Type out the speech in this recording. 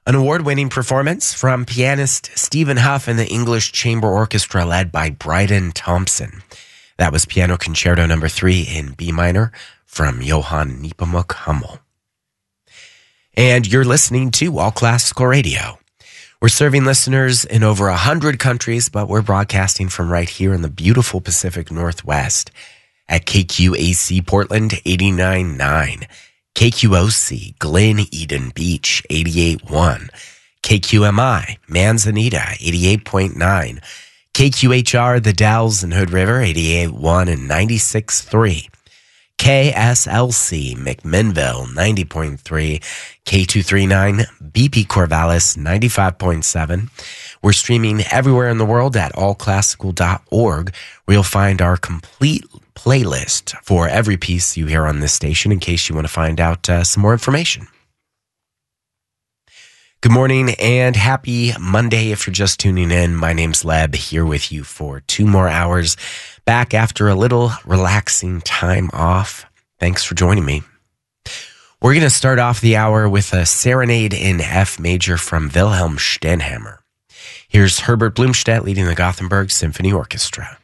An award-winning performance from pianist Stephen Huff and the English Chamber Orchestra led by Bryden Thompson. That was Piano Concerto No. 3 in B minor from Johann Nepomuk Hummel. And you're listening to All Classical Radio. We're serving listeners in over 100 countries, but we're broadcasting from right here in the beautiful Pacific Northwest at KQAC Portland 89.9. KQOC, Glen Eden Beach, 88.1. KQMI, Manzanita, 88.9. KQHR, The Dalles and Hood River, 88.1 and 96.3. KSLC, McMinnville, 90.3. K239, BP Corvallis, 95.7. We're streaming everywhere in the world at allclassical.org, where you'll find our complete playlist for every piece you hear on this station in case you want to find out some more information. Good morning and happy Monday if you're just tuning in. My name's Leb, here with you for 2 more hours, back after a little relaxing time off. Thanks for joining me. We're going to start off the hour with a serenade in F major from Wilhelm Stenhammar. Here's Herbert Blumstedt leading the Gothenburg Symphony Orchestra.